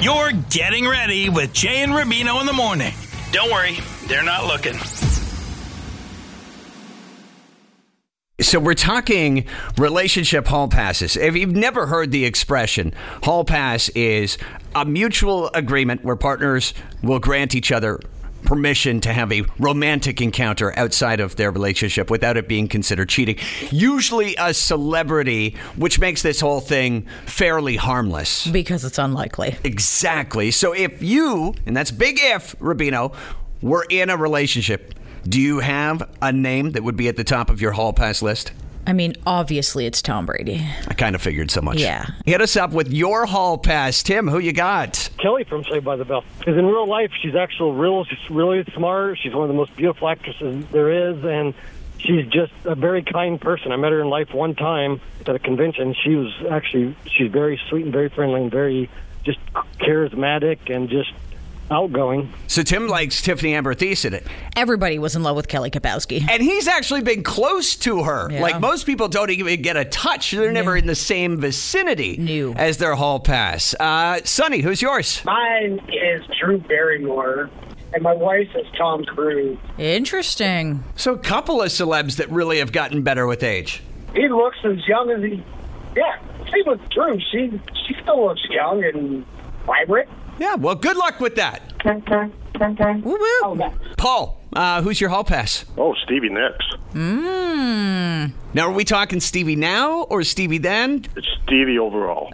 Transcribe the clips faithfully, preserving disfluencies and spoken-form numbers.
You're getting ready with Jay and Rubino in the morning. Don't worry, they're not looking. So we're talking relationship hall passes. If you've never heard the expression, hall pass is a mutual agreement where partners will grant each other permission to have a romantic encounter outside of their relationship without it being considered cheating. Usually a celebrity, which makes this whole thing fairly harmless. Because it's unlikely. Exactly. So if you, and that's big if, Rubino, were in a relationship, do you have a name that would be at the top of your hall pass list? I mean, obviously it's Tom Brady. I kind of figured so much. Yeah. Hit us up with your hall pass. Tim, who you got? Kelly from Saved by the Bell. Because in real life, she's actually real. She's really smart. She's one of the most beautiful actresses there is, and she's just a very kind person. I met her in life one time at a convention. She was actually, she's very sweet and very friendly and very just charismatic and just outgoing. So Tim likes Tiffany Amber Thiessen. Everybody was in love with Kelly Kapowski. And he's actually been close to her. Yeah. Like most people don't even get a touch. They're never No. in the same vicinity No. as their hall pass. Uh, Sonny, who's yours? Mine is Drew Barrymore, and my wife is Tom Cruise. Interesting. So a couple of celebs that really have gotten better with age. He looks as young as he... Yeah, same with Drew. She, she still looks young and vibrant. Yeah, well, good luck with that. Woo-woo. Oh, no. Paul, uh, who's your hall pass? Oh, Stevie Nicks. Mmm. Now, are we talking Stevie now or Stevie then? It's Stevie overall.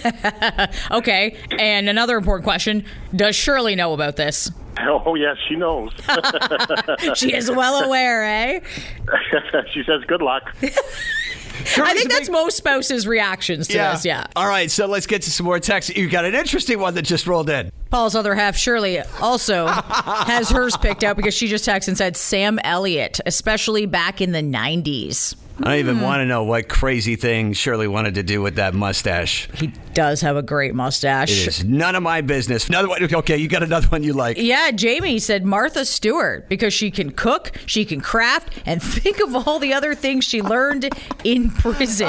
Okay, and another important question. Does Shirley know about this? Oh, yes, she knows. She is well aware, eh? She says good luck. I think that's most spouses' reactions to this, yeah. All right, so let's get to some more texts. You got an interesting one that just rolled in. Paul's other half, Shirley, also has hers picked out because she just texted and said Sam Elliott, especially back in the nineties. I don't even want to know what crazy thing Shirley wanted to do with that mustache. He does have a great mustache. It is none of my business. Another one. Okay, you got another one you like. Yeah, Jamie said Martha Stewart because she can cook, she can craft, and think of all the other things she learned in prison.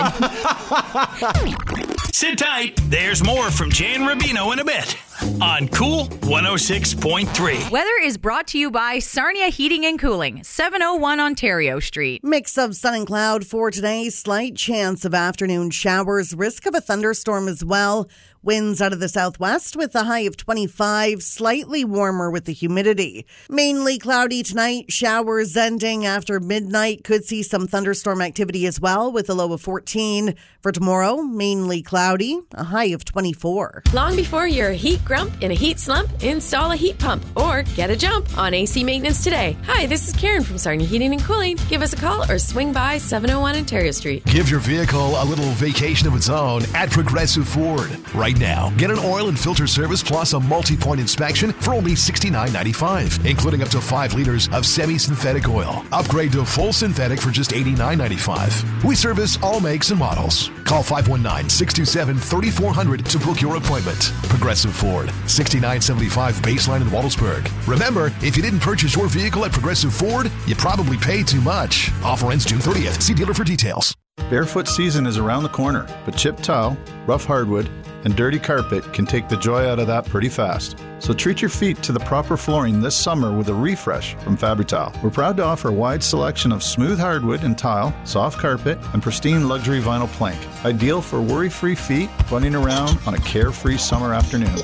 Sit tight. There's more from Jay and Rubino in a bit on Cool one oh six point three. Weather is brought to you by Sarnia Heating and Cooling, seven oh one Ontario Street. Mix of sun and cloud for today. Slight chance of afternoon showers. Risk of a thunderstorm as well. Winds out of the southwest with a high of twenty-five. Slightly warmer with the humidity. Mainly cloudy tonight. Showers ending after midnight. Could see some thunderstorm activity as well with a low of fourteen. For tomorrow, mainly cloudy. A high of twenty-four. Long before you're a heat grump in a heat slump, install a heat pump or get a jump on A C maintenance today. Hi, this is Karen from Sarnia Heating and Cooling. Give us a call or swing by seven oh one Ontario Street. Give your vehicle a little vacation of its own at Progressive Ford. Right now, get an oil and filter service plus a multi-point inspection for only sixty-nine ninety-five, including up to five liters of semi-synthetic oil. Upgrade to full synthetic for just eighty-nine ninety-five. We service all makes and models. Call five one nine, six two seven, three four zero zero to book your appointment. Progressive Ford, sixty-nine seventy-five Baseline in Waldelsburg. Remember, if you didn't purchase your vehicle at Progressive Ford, you probably paid too much. Offer ends June thirtieth. See dealer for details. Barefoot season is around the corner, but chipped tile, rough hardwood, and dirty carpet can take the joy out of that pretty fast. So treat your feet to the proper flooring this summer with a refresh from Fabri-Tile. We're proud to offer a wide selection of smooth hardwood and tile, soft carpet, and pristine luxury vinyl plank. Ideal for worry-free feet running around on a carefree summer afternoon.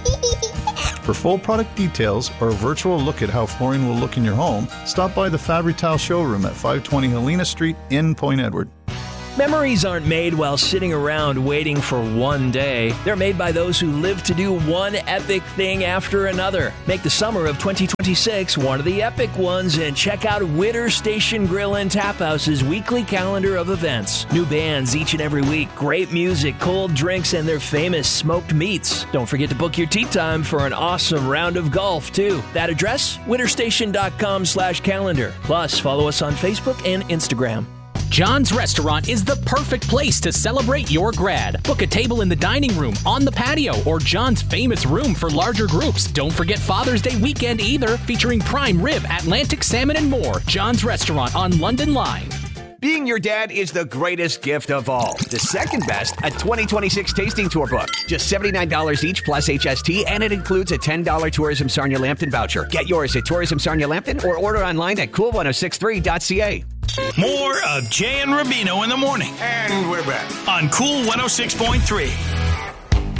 For full product details or a virtual look at how flooring will look in your home, stop by the Fabri-Tile showroom at five twenty Helena Street in Point Edward. Memories aren't made while sitting around waiting for one day. They're made by those who live to do one epic thing after another. Make the summer of twenty twenty-six one of the epic ones and check out Witter Station Grill and Tap House's weekly calendar of events. New bands each and every week, great music, cold drinks, and their famous smoked meats. Don't forget to book your tea time for an awesome round of golf, too. That address, winterstation.com slash calendar. Plus, follow us on Facebook and Instagram. John's Restaurant is the perfect place to celebrate your grad. Book a table in the dining room, on the patio, or John's famous room for larger groups. Don't forget Father's Day weekend either, featuring prime rib, Atlantic salmon, and more. John's Restaurant on London Line. Being your dad is the greatest gift of all. The second best, a twenty twenty-six tasting tour book. Just seventy-nine dollars each plus H S T, and it includes a ten dollars Tourism Sarnia Lambton voucher. Get yours at Tourism Sarnia Lambton or order online at cool ten sixty-three dot c a. More of Jay and Rubino in the morning. And we're back on Cool one oh six point three.